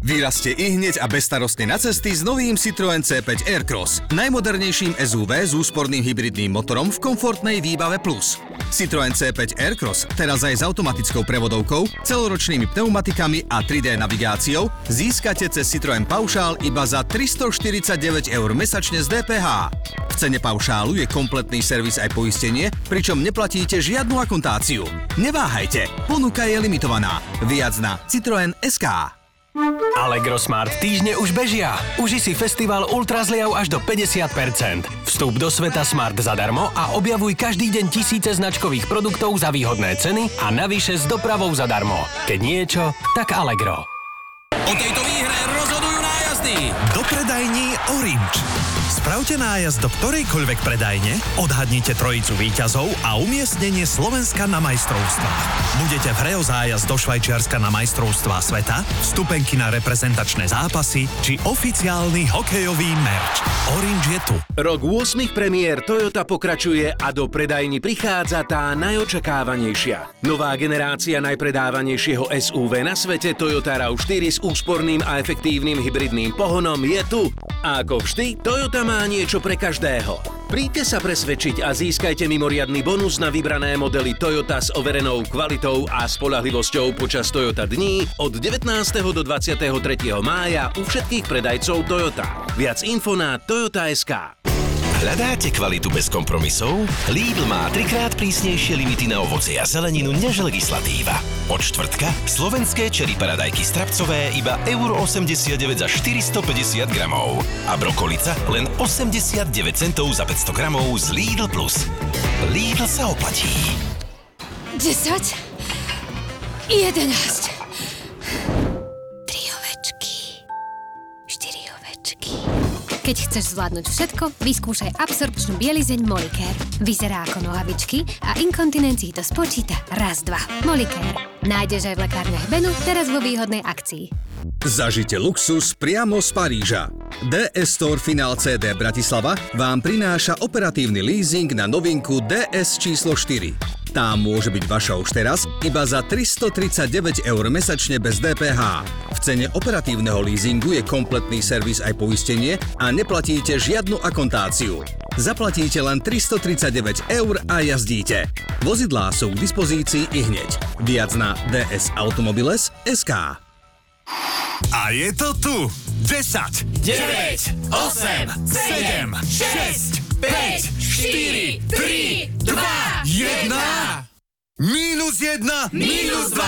Vyrazte ihneď a bezstarostne na cesty s novým Citroën C5 Aircross, najmodernejším SUV s úsporným hybridným motorom v komfortnej výbave plus. Citroën C5 Aircross teraz aj s automatickou prevodovkou, celoročnými pneumatikami a 3D navigáciou získate cez Citroën paušál iba za 349 € mesačne z DPH. V cene paušálu je kompletný servis aj poistenie, pričom neplatíte žiadnu akontáciu. Neváhajte, ponuka je limitovaná. Viac na Citroën.sk. Allegro Smart týždne už bežia. Uži si festival ultrazliav až do 50%. Vstup do sveta Smart zadarmo a objavuj každý deň tisíce značkových produktov za výhodné ceny a navyše s dopravou zadarmo. Keď niečo, tak Allegro. O tejto výhre rozhodujú nájazdy. Do predajní Orange. Spravte nájazd do ktorejkoľvek predajne, odhadnite trojicu víťazov a umiestnenie Slovenska na majstrovstvách. Budete v hre o zájazd do Švajčiarska na majstrovstvá sveta, vstupenky na reprezentačné zápasy či oficiálny hokejový merč. Orange je tu. Rok 8 premiér Toyota pokračuje a do predajní prichádza tá najočakávanejšia. Nová generácia najpredávanejšieho SUV na svete Toyota RAV4 s úsporným a efektívnym hybridným pohonom je tu. A ako vždy, Toyota má niečo pre každého. Príďte sa presvedčiť a získajte mimoriadny bonus na vybrané modely Toyota s overenou kvalitou a spoľahlivosťou počas Toyota dní od 19. do 23. mája u všetkých predajcov Toyota. Viac info na toyota.sk. Hľadáte kvalitu bez kompromisov? Lidl má 3-krát prísnejšie limity na ovocie a zeleninu než legislatíva. Od štvrtka slovenské cherry paradajky strapcové iba €89 za 450 gramov. A brokolica len 89 centov za 500 gramov z Lidl Plus. Lidl sa oplatí. 10, 11, 3 ovečky, 4 ovečky. Keď chceš zvládnuť všetko, vyskúšaj absorpčnú bielizeň Molicare. Vyzerá ako nohavičky a inkontinencii to spočíta raz, dva. Molicare. Nájdeš aj v lekárniach Benu, teraz vo výhodnej akcii. Zažite luxus priamo z Paríža. DS Store Final CD Bratislava vám prináša operatívny leasing na novinku DS číslo 4. Tá môže byť vaša už teraz iba za 339 € mesačne bez DPH. V cene operatívneho leasingu je kompletný servis aj poistenie a neplatíte žiadnu akontáciu. Zaplatíte len 339 € a jazdíte. Vozidlá sú k dispozícii ihneď. Viac na dsautomobiles.sk. A je to tu. 10, 9, 8, 7, 6, 5, 4, 3, 2, 1. -1, -2,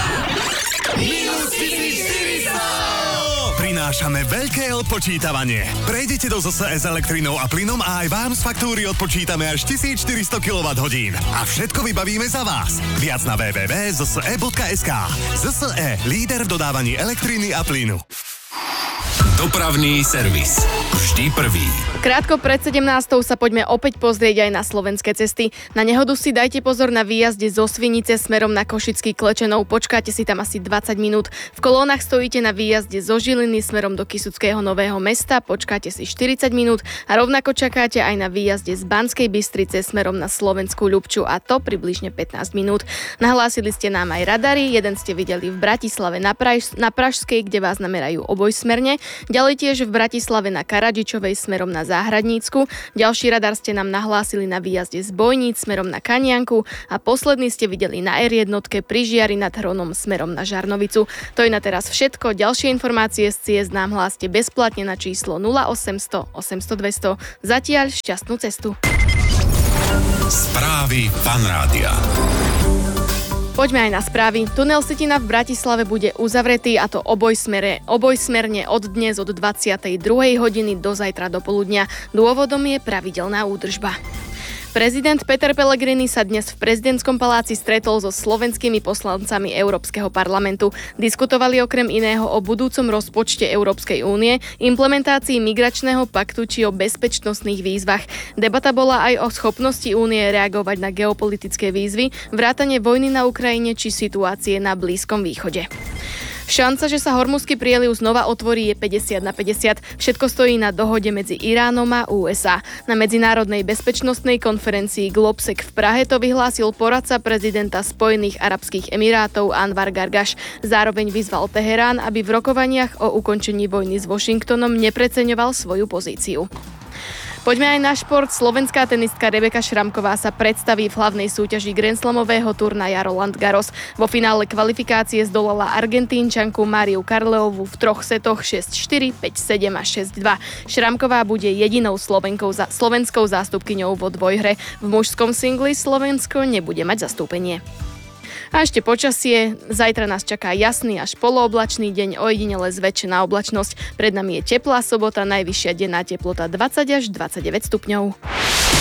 -1400. Prinášame veľké odpočítavanie. Prejdete do ZSE s elektrinou a plynom a aj vám z faktúry odpočítame až 1400 kWh. A všetko vybavíme za vás. Viac na www.zse.sk. ZSE, líder v dodávaní elektriny a plynu. Dopravný servis. Vždy prvý. Krátko pred 17. sa poďme opäť pozrieť aj na slovenské cesty. Na nehodu si dajte pozor na výjazde zo Svinice smerom na Košický Klečenov. Počkáte si tam asi 20 minút. V kolónach stojíte na výjazde zo Žiliny smerom do Kysuckého Nového Mesta. Počkáte si 40 minút a rovnako čakáte aj na výjazde z Banskej Bystrice smerom na Slovenskú Ľubču a to približne 15 minút. Nahlásili ste nám aj radary. Jeden ste videli v Bratislave na Pražskej, kde vás namerajú obojsmerne. Ďalej tiež v Bratislave na Karadžičovej smerom na Záhradnícku. Ďalší radar ste nám nahlásili na výjazde z Bojníc smerom na Kanianku a posledný ste videli na R1 pri Žiari nad Hronom smerom na Žarnovicu. To je na teraz všetko. Ďalšie informácie z ciest nám hláste bezplatne na číslo 0800 800 200. Zatiaľ šťastnú cestu. Správy Fanrádia. Poďme aj na správy. Tunel Sitina v Bratislave bude uzavretý a to obojsmerne od dnes od 22. hodiny do zajtra do poludnia. Dôvodom je pravidelná údržba. Prezident Peter Pellegrini sa dnes v prezidentskom paláci stretol so slovenskými poslancami Európskeho parlamentu. Diskutovali okrem iného o budúcom rozpočte Európskej únie, implementácii migračného paktu či o bezpečnostných výzvach. Debata bola aj o schopnosti únie reagovať na geopolitické výzvy, vrátane vojny na Ukrajine či situácie na Blízkom východe. Šanca, že sa Hormuzský prieliv znova otvorí, je 50/50. Všetko stojí na dohode medzi Iránom a USA. Na medzinárodnej bezpečnostnej konferencii Globsec v Prahe to vyhlásil poradca prezidenta Spojených arabských emirátov Anwar Gargaš. Zároveň vyzval Teherán, aby v rokovaniach o ukončení vojny s Washingtonom nepreceňoval svoju pozíciu. Poďme aj na šport. Slovenská tenistka Rebeka Šramková sa predstaví v hlavnej súťaži Grand Slamového turnaja Roland Garros. Vo finále kvalifikácie zdolala Argentínčanku Mariu Karleovú v 3 setoch 6-4, 5-7 a 6-2. Šramková bude jedinou slovenskou zástupkyňou vo dvojhre. V mužskom singli Slovensko nebude mať zastúpenie. A ešte počasie. Zajtra nás čaká jasný až polooblačný deň, ojedinele zväčšená oblačnosť. Pred nami je teplá sobota, najvyššia denná teplota 20 až 29 stupňov.